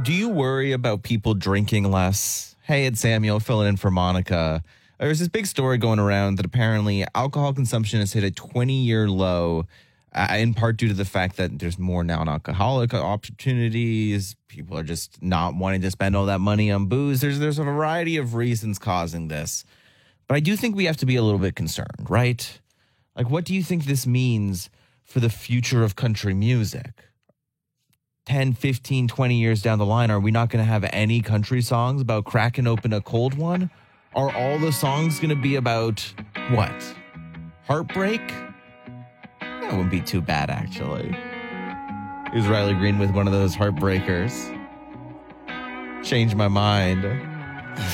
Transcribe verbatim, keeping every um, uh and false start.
Do you worry about people drinking less? Hey, it's Samuel filling in for Monica. There's this big story going around that apparently alcohol consumption has hit a twenty-year low, uh, in part due to the fact that there's more non-alcoholic opportunities. People are just not wanting to spend all that money on booze. There's there's a variety of reasons causing this. But I do think we have to be a little bit concerned, right? Like, what do you think this means for the future of country music? ten, fifteen, twenty years down the line, are we not going to have any country songs about cracking open a cold one? Are all the songs going to be about what? Heartbreak? That wouldn't be too bad, actually. Here's Riley Green with one of those heartbreakers. Changed my mind.